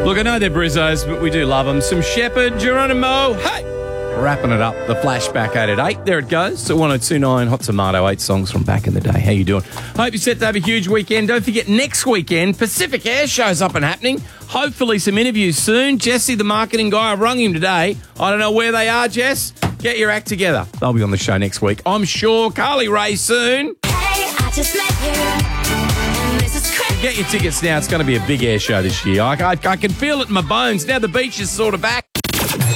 Look, I know they're Brizzos, but we do love them. Some Shepherd, Geronimo, hey! Wrapping it up, the flashback 8 at 8. There it goes. So 1029 Hot Tomato, 8 songs from back in the day. How you doing? Hope you're set to have a huge weekend. Don't forget, next weekend, Pacific Air Show's up and happening. Hopefully some interviews soon. Jesse, the marketing guy, I rung him today. I don't know where they are, Jess. Get your act together. They'll be on the show next week, I'm sure. Carly Rae soon. Hey, I just met you. And this is crazy. Get your tickets now. It's going to be a big air show this year. I can feel it in my bones. Now the beach is sort of back.